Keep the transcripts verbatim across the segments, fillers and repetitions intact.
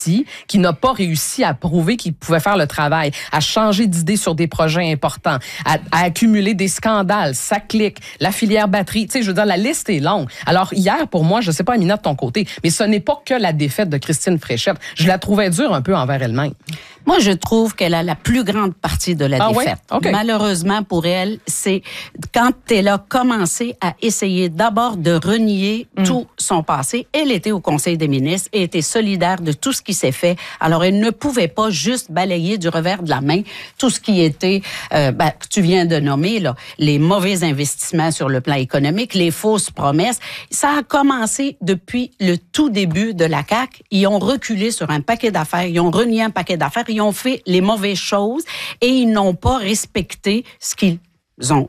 qui n'a pas réussi à prouver qu'il pouvait faire le travail, à changer d'idée sur des projets importants, à, à accumuler des scandales, ça clique, la filière batterie, tu sais, je veux dire, la liste est longue. Alors, hier, pour moi, je sais pas, Amina, de ton côté, mais ce n'est pas que la défaite de Christine Fréchette. Je la trouvais dure un peu envers elle-même. Moi, je trouve qu'elle a la plus grande partie de la ah défaite. Oui? Okay. Malheureusement pour elle, c'est quand elle a commencé à essayer d'abord de renier mm. tout son passé. Elle était au Conseil des ministres et était solidaire de tout ce qui s'est fait. Alors, elle ne pouvait pas juste balayer du revers de la main tout ce qui était, euh, ben, que tu viens de nommer, là, les mauvais investissements sur le plan économique, les fausses promesses. Ça a commencé depuis le tout début de la C A Q. Ils ont reculé sur un paquet d'affaires, ils ont renié un paquet d'affaires, ils ont fait les mauvaises choses et ils n'ont pas respecté ce qu'ils ont,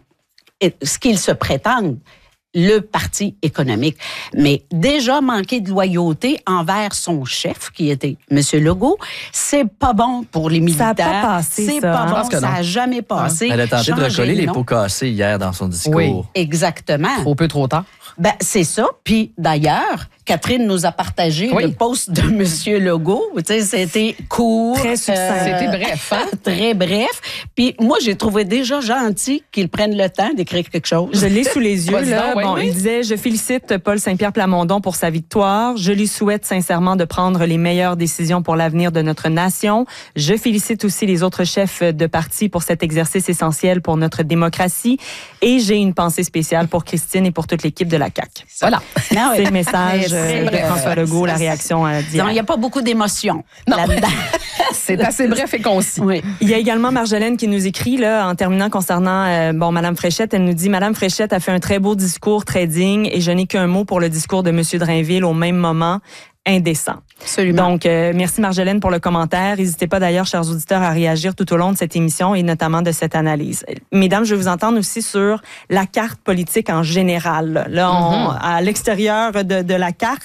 ce qu'ils se prétendent. Le parti économique. Mais déjà manquer de loyauté envers son chef, qui était M. Legault, c'est pas bon pour les militaires. Ça n'a pas passé, c'est ça. pas bon, ça non. n'a jamais passé. Elle a tenté Changer de recoller les nom. pots cassés hier dans son discours. Oui. Exactement. Trop peu, trop tard. Ben, c'est ça. Puis d'ailleurs, Catherine nous a partagé oui. le post de M. Legault. Tu sais, c'était court. Très succinct. Euh, c'était bref, hein? Très bref. Puis moi, j'ai trouvé déjà gentil qu'ils prennent le temps d'écrire quelque chose. Je l'ai sous les yeux, Vas-y là. donc, Bon, oui, oui. il disait, je félicite Paul Saint-Pierre Plamondon pour sa victoire. Je lui souhaite sincèrement de prendre les meilleures décisions pour l'avenir de notre nation. Je félicite aussi les autres chefs de parti pour cet exercice essentiel pour notre démocratie. Et j'ai une pensée spéciale pour Christine et pour toute l'équipe de la C A Q. Voilà. Non, C'est le message très de bref. François Legault, la réaction à Il n'y a pas beaucoup d'émotions là-dedans. C'est assez bref et concis. Oui. Il y a également Marjolaine qui nous écrit, là, en terminant concernant euh, bon Madame Fréchette, elle nous dit « Madame Fréchette a fait un très beau discours, très digne, et je n'ai qu'un mot pour le discours de Monsieur Drainville au même moment. Indécent. » Absolument. Donc, euh, merci Marjolaine pour le commentaire. N'hésitez pas d'ailleurs, chers auditeurs, à réagir tout au long de cette émission et notamment de cette analyse. Mesdames, je vais vous entendre aussi sur la carte politique en général. Là, on, mm-hmm. à l'extérieur de, de la carte,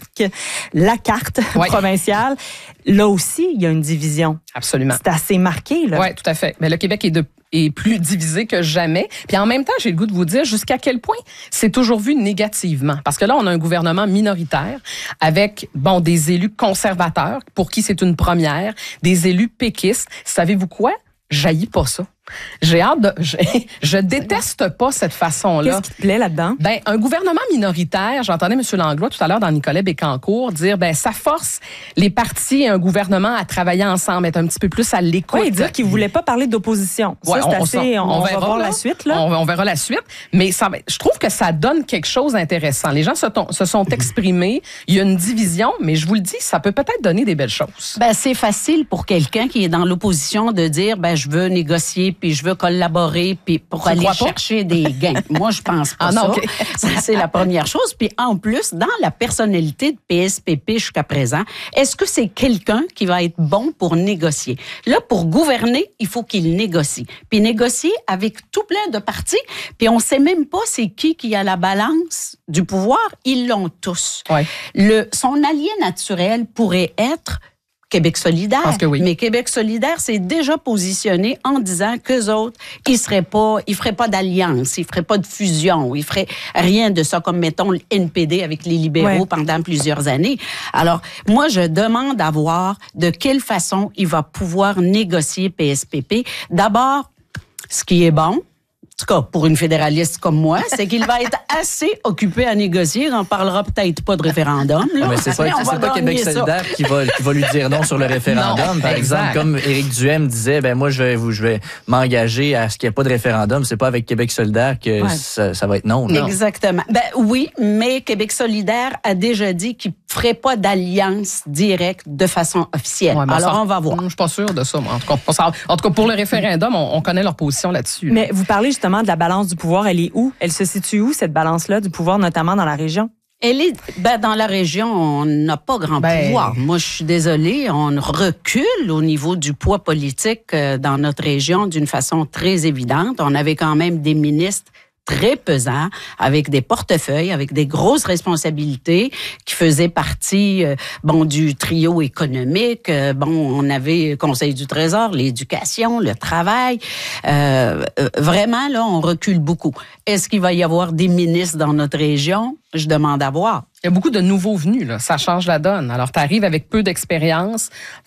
la carte ouais. provinciale, là aussi, il y a une division. Absolument. C'est assez marqué, là. Oui, tout à fait. Mais le Québec est de est plus divisé que jamais. Puis en même temps, j'ai le goût de vous dire jusqu'à quel point c'est toujours vu négativement. Parce que là, on a un gouvernement minoritaire avec, bon, des élus conservateurs, pour qui c'est une première, des élus péquistes. Savez-vous quoi? J'haïs pas ça. J'ai hâte de... Je, je déteste pas cette façon-là. Qu'est-ce qui te plaît là-dedans? Ben, un gouvernement minoritaire, j'entendais M. Langlois tout à l'heure dans Nicolet Bécancour dire, ben, ça force les partis et un gouvernement à travailler ensemble, être un petit peu plus à l'écoute. Oui, dire qu'il voulait pas parler d'opposition. Ouais, ça, c'est on, assez... On, on, on verra, va voir là. la suite, là. On, on verra la suite. Mais ça, je trouve que ça donne quelque chose d'intéressant. Les gens se, ton, se sont exprimés. Il y a une division, mais je vous le dis, ça peut peut-être donner des belles choses. Ben, c'est facile pour quelqu'un qui est dans l'opposition de dire, ben, je veux négocier, puis je veux collaborer, puis pour tu aller chercher des gains. Moi, je pense pas ah, non, ça. okay. Ça, c'est la première chose. Puis en plus, dans la personnalité de P S P P jusqu'à présent, est-ce que c'est quelqu'un qui va être bon pour négocier? Là, pour gouverner, il faut qu'il négocie. Puis négocier avec tout plein de partis, puis on sait même pas c'est qui qui a la balance du pouvoir. Ils l'ont tous. Ouais. Le, son allié naturel pourrait être Québec solidaire. Parce que oui. Mais Québec solidaire s'est déjà positionné en disant qu'eux autres, ils seraient pas, ils feraient pas d'alliance, ils feraient pas de fusion, ils feraient rien de ça, comme mettons le N P D avec les libéraux ouais. pendant plusieurs années. Alors, moi, je demande à voir de quelle façon il va pouvoir négocier P S P P. D'abord, ce qui est bon, en tout cas, pour une fédéraliste comme moi, c'est qu'il va être assez occupé à négocier. On parlera peut-être pas de référendum. Là. Mais c'est pas, mais c'est pas Québec solidaire qui va, qui va lui dire non sur le référendum. Non, Par exact. exemple, comme Éric Duhaime disait, ben moi, je vais, je vais m'engager à ce qu'il n'y ait pas de référendum. C'est pas avec Québec solidaire que ouais. ça, ça va être non. non. Exactement. Ben oui, mais Québec solidaire a déjà dit qu'il ferait pas d'alliance directe de façon officielle. Ouais, Alors, ça, on va voir. Je suis pas sûre de ça, moi. En tout cas, en tout cas pour le référendum, on, on connaît leur position là-dessus. Là. Mais vous parlez justement de la balance du pouvoir. Elle est où? Elle se situe où, cette balance-là du pouvoir, notamment dans la région? Elle est, ben, dans la région, on n'a pas grand ben, pouvoir. Moi, je suis désolée, on recule au niveau du poids politique euh, dans notre région d'une façon très évidente. On avait quand même des ministres très pesants, avec des portefeuilles, avec des grosses responsabilités, qui faisaient partie, euh, bon, du trio économique. Euh, bon, on avait le Conseil du Trésor, l'éducation, le travail. Euh, euh, vraiment, là, on recule beaucoup. Est-ce qu'il va y avoir des ministres dans notre région? Je demande à voir. Il y a beaucoup de nouveaux venus, là. Ça change la donne. Alors, tu arrives avec peu d'expérience.